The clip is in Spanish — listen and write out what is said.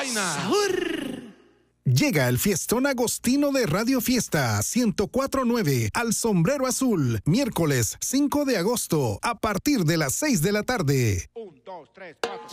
vaina! Llega el fiestón agostino de Radio Fiesta 104.9 al Sombrero Azul, miércoles 5 de agosto, a partir de las 6 de la tarde. 1, 2, 3, 4.